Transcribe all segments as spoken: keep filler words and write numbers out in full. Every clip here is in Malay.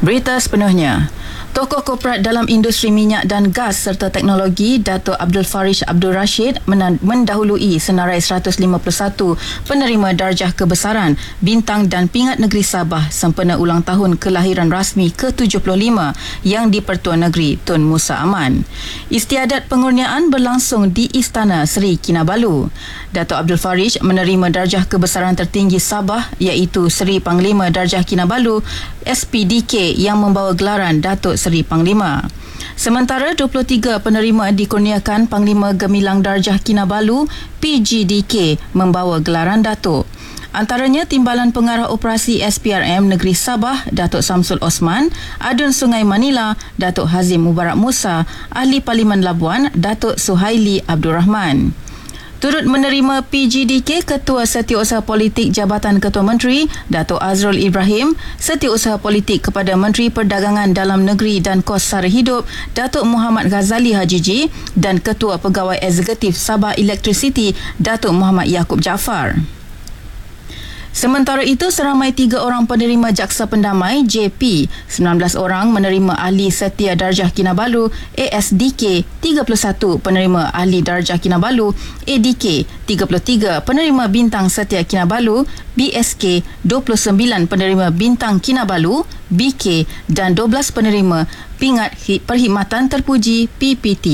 Berita sepenuhnya. Tokoh korporat dalam industri minyak dan gas serta teknologi Dato' Abdul Farish Abdul Rashid mendahului senarai seratus lima puluh satu penerima darjah kebesaran, bintang dan pingat negeri Sabah sempena ulang tahun kelahiran rasmi ke tujuh puluh lima yang di-Pertua Negeri Tun Musa Aman. Istiadat pengurniaan berlangsung di Istana Seri Kinabalu. Dato' Abdul Farish menerima darjah kebesaran tertinggi Sabah iaitu Seri Panglima Darjah Kinabalu S P D K yang membawa gelaran Datuk Seri Panglima. Sementara dua puluh tiga penerima dikurniakan Panglima Gemilang Darjah Kinabalu P G D K membawa gelaran Datuk. Antaranya Timbalan Pengarah Operasi S P R M Negeri Sabah Datuk Samsul Osman, Adun Sungai Manila Datuk Hazim Mubarak Musa, Ahli Parlimen Labuan Datuk Suhaili Abdul Rahman. Turut menerima P G D K Ketua Setiausaha Politik Jabatan Ketua Menteri Datuk Azrul Ibrahim, Setiausaha Politik kepada Menteri Perdagangan Dalam Negeri dan Kos Sara Hidup Datuk Muhammad Ghazali Hajiji dan Ketua Pegawai Eksekutif Sabah Electricity Datuk Muhammad Yaakob Jaafar. Sementara itu, seramai tiga orang penerima Jaksa Pendamai J P, sembilan belas orang menerima Ahli Setia Darjah Kinabalu A S D K, tiga puluh satu penerima Ahli Darjah Kinabalu A D K, tiga puluh tiga penerima Bintang Setia Kinabalu B S K, dua puluh sembilan penerima Bintang Kinabalu B K dan dua belas penerima Pingat Perkhidmatan Terpuji P P T.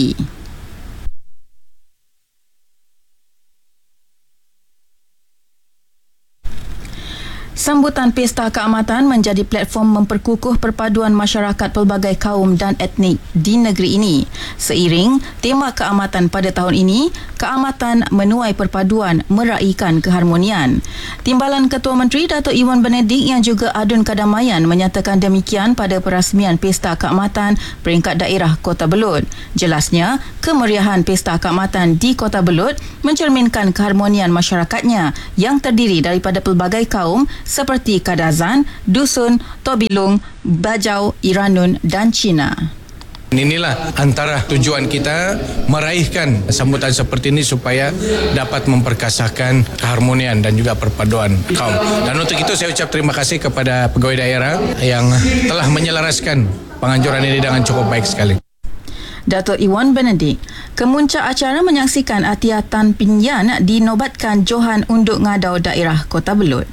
Sambutan Pesta Keamatan menjadi platform memperkukuh perpaduan masyarakat pelbagai kaum dan etnik di negeri ini. Seiring tema keamatan pada tahun ini, keamatan menuai perpaduan, meraihkan keharmonian. Timbalan Ketua Menteri Datuk Iwan Benedik yang juga Adun Kadamaian menyatakan demikian pada perasmian Pesta Keamatan peringkat daerah Kota Belud. Jelasnya, kemeriahan Pesta Keamatan di Kota Belud mencerminkan keharmonian masyarakatnya yang terdiri daripada pelbagai kaum seperti Kadazan, Dusun, Tobilung, Bajau, Iranun dan Cina. Inilah antara tujuan kita meraihkan sambutan seperti ini supaya dapat memperkasahkan keharmonian dan juga perpaduan kaum. Dan untuk itu saya ucap terima kasih kepada pegawai daerah yang telah menyelaraskan penganjuran ini dengan cukup baik sekali. Datuk Iwan Benedik, kemuncak acara menyaksikan Atia Tan Pinyan dinobatkan Johan Unduk Ngadau Daerah Kota Belud.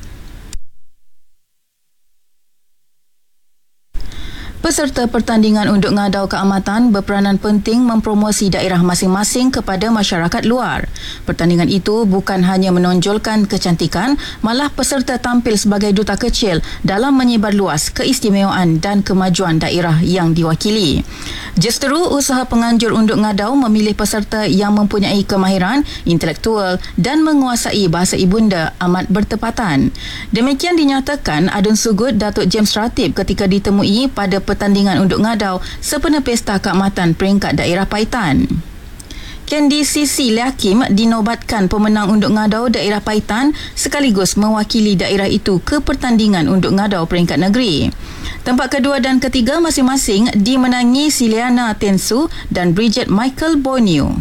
Peserta pertandingan Unduk Ngadau Keamatan berperanan penting mempromosi daerah masing-masing kepada masyarakat luar. Pertandingan itu bukan hanya menonjolkan kecantikan, malah peserta tampil sebagai duta kecil dalam menyebar luas keistimewaan dan kemajuan daerah yang diwakili. Justeru, usaha penganjur Unduk Ngadau memilih peserta yang mempunyai kemahiran intelektual dan menguasai bahasa ibunda amat bertepatan. Demikian dinyatakan Adun Sugut Datuk James Ratib ketika ditemui pada pertandingan Unduk Ngadau sempena Pesta Keamatan peringkat daerah Paitan. Candy Sisi Lakim dinobatkan pemenang Unduk Ngadau daerah Paitan sekaligus mewakili daerah itu ke pertandingan Unduk Ngadau peringkat negeri. Tempat kedua dan ketiga masing-masing dimenangi Siliana Tensu dan Bridget Michael Borneo.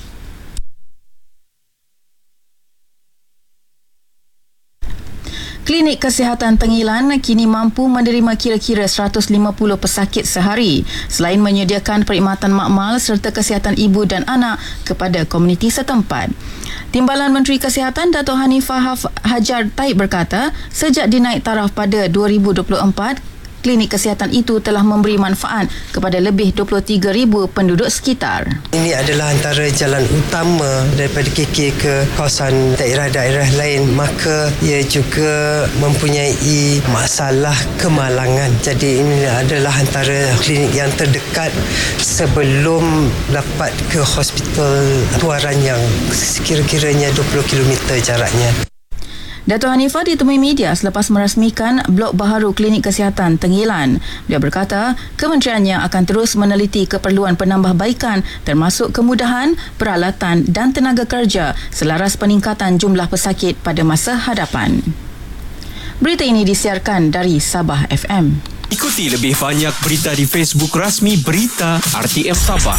Klinik Kesihatan Tengilan kini mampu menerima kira-kira seratus lima puluh pesakit sehari selain menyediakan perkhidmatan makmal serta kesihatan ibu dan anak kepada komuniti setempat. Timbalan Menteri Kesihatan Datuk Hanifah Hajar Taib berkata, sejak dinaik taraf pada dua ribu dua puluh empat, klinik kesihatan itu telah memberi manfaat kepada lebih dua puluh tiga ribu penduduk sekitar. Ini adalah antara jalan utama daripada K K ke kawasan daerah-daerah lain, maka ia juga mempunyai masalah kemalangan. Jadi ini adalah antara klinik yang terdekat sebelum dapat ke hospital Tuaran yang sekira-kiranya dua puluh kilometer jaraknya. Datuk Hanifah ditemui media selepas merasmikan blok baharu Klinik Kesihatan Tengilan. Beliau berkata, kementeriannya akan terus meneliti keperluan penambahbaikan termasuk kemudahan, peralatan dan tenaga kerja selaras peningkatan jumlah pesakit pada masa hadapan. Berita ini disiarkan dari Sabah F M. Ikuti lebih banyak berita di Facebook rasmi Berita R T M Sabah.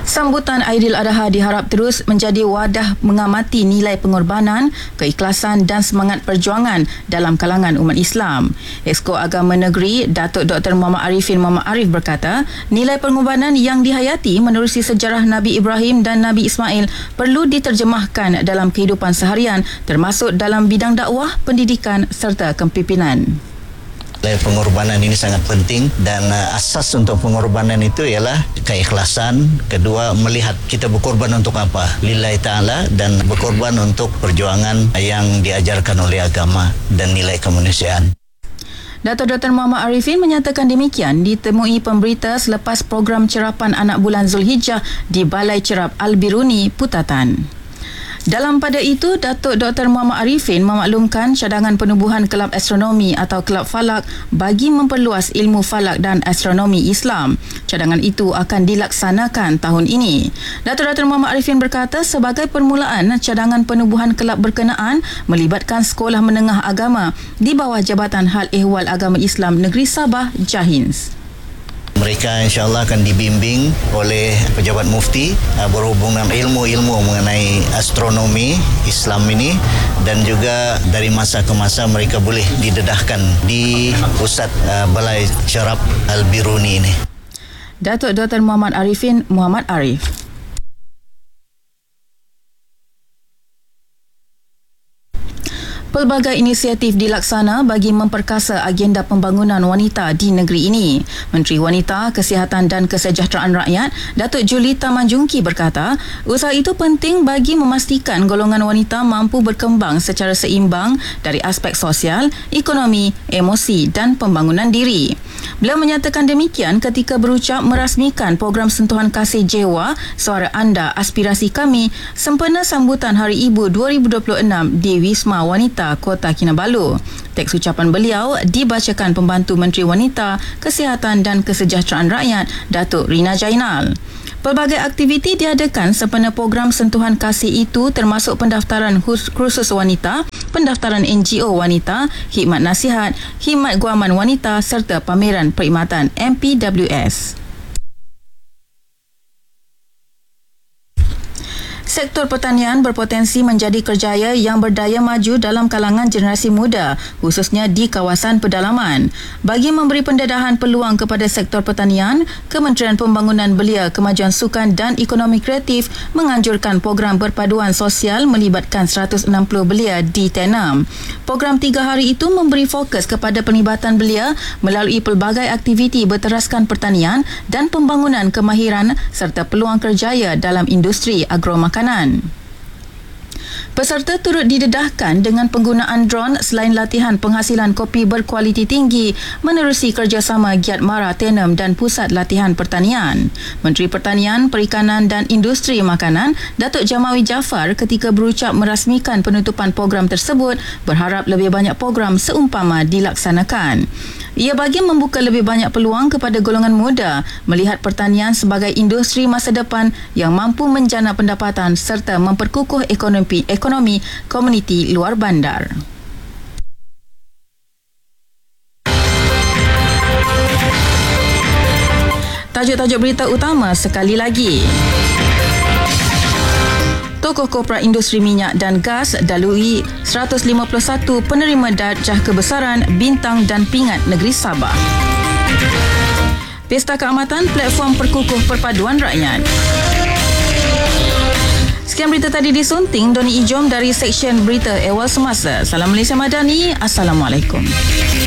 Sambutan Aidiladha diharap terus menjadi wadah mengamati nilai pengorbanan, keikhlasan dan semangat perjuangan dalam kalangan umat Islam. Exco Agama Negeri Datuk Doktor Muhammad Arifin Muhammad Arif berkata, nilai pengorbanan yang dihayati menerusi sejarah Nabi Ibrahim dan Nabi Ismail perlu diterjemahkan dalam kehidupan seharian, termasuk dalam bidang dakwah, pendidikan serta kepimpinan. Nilai pengorbanan ini sangat penting dan uh, asas untuk pengorbanan itu ialah keikhlasan. Kedua, melihat kita berkorban untuk apa? Lillahi ta'ala, dan berkorban untuk perjuangan yang diajarkan oleh agama dan nilai kemanusiaan. Datuk Doktor Muhammad Arifin menyatakan demikian ditemui pemberita selepas program cerapan anak bulan Zulhijjah di Balai Cerap Al-Biruni, Putatan. Dalam pada itu, Datuk Doktor Muhammad Arifin memaklumkan cadangan penubuhan kelab astronomi atau kelab falak bagi memperluas ilmu falak dan astronomi Islam. Cadangan itu akan dilaksanakan tahun ini. Datuk Doktor Muhammad Arifin berkata sebagai permulaan, cadangan penubuhan kelab berkenaan melibatkan sekolah menengah agama di bawah Jabatan Hal Ehwal Agama Islam Negeri Sabah, Jahins. Mereka insyaAllah akan dibimbing oleh pejabat mufti uh, berhubungan ilmu-ilmu mengenai astronomi Islam ini, dan juga dari masa ke masa mereka boleh didedahkan di pusat uh, Balai Cerap Al-Biruni ini. Datuk Doktor Muhammad Arifin Muhammad Arif. Pelbagai inisiatif dilaksana bagi memperkasa agenda pembangunan wanita di negeri ini. Menteri Wanita, Kesihatan dan Kesejahteraan Rakyat, Datuk Julita Manjungki berkata, usaha itu penting bagi memastikan golongan wanita mampu berkembang secara seimbang dari aspek sosial, ekonomi, emosi dan pembangunan diri. Beliau menyatakan demikian ketika berucap merasmikan program sentuhan kasih jiwa Suara Anda Aspirasi Kami sempena sambutan Hari Ibu dua ribu dua puluh enam di Wisma Wanita Kota Kinabalu. Teks ucapan beliau dibacakan Pembantu Menteri Wanita, Kesihatan dan Kesejahteraan Rakyat, Datuk Rina Jainal. Pelbagai aktiviti diadakan sempena program sentuhan kasih itu, termasuk pendaftaran kursus wanita, pendaftaran N G O wanita, khidmat nasihat, khidmat guaman wanita serta pameran perkhidmatan M P W S. Sektor pertanian berpotensi menjadi kerjaya yang berdaya maju dalam kalangan generasi muda, khususnya di kawasan pedalaman. Bagi memberi pendedahan peluang kepada sektor pertanian, Kementerian Pembangunan Belia, Kemajuan Sukan dan Ekonomi Kreatif menganjurkan program berpaduan sosial melibatkan seratus enam puluh belia di Tenam. Program tiga hari itu memberi fokus kepada penglibatan belia melalui pelbagai aktiviti berteraskan pertanian dan pembangunan kemahiran serta peluang kerjaya dalam industri agromakanan. Peserta turut didedahkan dengan penggunaan drone selain latihan penghasilan kopi berkualiti tinggi menerusi kerjasama Giat Mara Tenem dan Pusat Latihan Pertanian. Menteri Pertanian, Perikanan dan Industri Makanan, Datuk Jamawi Jaafar ketika berucap merasmikan penutupan program tersebut berharap lebih banyak program seumpama dilaksanakan. Ia bagi membuka lebih banyak peluang kepada golongan muda melihat pertanian sebagai industri masa depan yang mampu menjana pendapatan serta memperkukuh ekonomi ekonomi komuniti luar bandar. Tajuk-tajuk berita utama sekali lagi. Tokoh Korporat Industri Minyak dan Gas dalui seratus lima puluh satu penerima darjah kebesaran, bintang dan pingat negeri Sabah. Pesta Keamatan, platform perkukuh perpaduan rakyat. Sekian berita tadi disunting Doni Ijom dari Seksyen Berita Ehwal Semasa. Salam Malaysia Madani. Assalamualaikum.